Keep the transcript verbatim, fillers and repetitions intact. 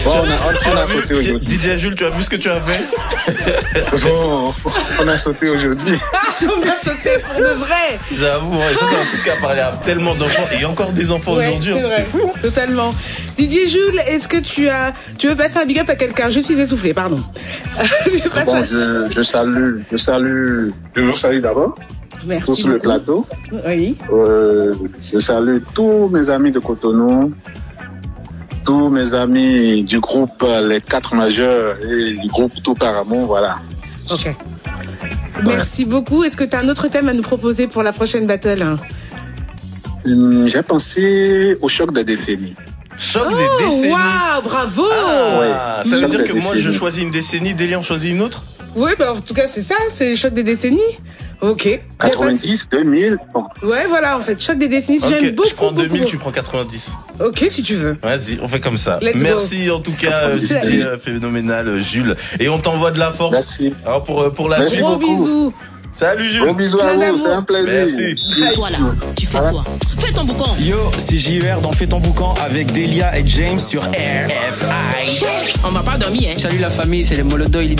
Bon, on a, on a sauté aujourd'hui. D J Jules, tu as vu ce que tu as fait? Bon, on a sauté aujourd'hui. On a sauté pour de vrai. J'avoue, ouais, ça c'est un truc qui a parlé à tellement d'enfants. Et il y a encore des enfants Ouais, aujourd'hui, c'est, c'est fou. Totalement. D J Jules, est-ce que tu as, tu veux passer un big up à quelqu'un? Je suis essoufflée, pardon. je bon, je, je salue, je salue, je vous salue d'abord. Merci tous sur le plateau. Oui. Euh, je salue tous mes amis de Cotonou, tous mes amis du groupe Les Quatre Majeurs et du groupe Tout par Amour, voilà. Ok. Merci ouais. beaucoup. Est-ce que tu as un autre thème à nous proposer pour la prochaine battle? hum, J'ai pensé au choc des décennies. Choc oh, des décennies. Waouh, bravo. Ah, ouais. Ça veut dire que moi décennies. je choisis une décennie, Delia en choisit une autre? Oui, bah en tout cas c'est ça, c'est le choc des décennies. Ok. quatre-vingt-dix, deux mille. Bon. Ouais, voilà, en fait, choc des décennies. Okay, j'aime beaucoup. Je prends deux mille, beaucoup. tu prends quatre-vingt-dix. Ok, si tu veux. Vas-y, on fait comme ça. Let's Merci go. En tout cas, D J phénoménal, Jules. Et on t'envoie de la force. Merci. Alors pour, pour la Merci suite. Gros bisous. Salut Jules. Gros bisous à vous, c'est un plaisir. Merci. Toi là, tu fais quoi? Fais ton boucan. Yo, c'est J E R dans Fais ton boucan avec Delia et James sur R F I. On m'a pas dormi, hein. Salut la famille, c'est les Molodo, il est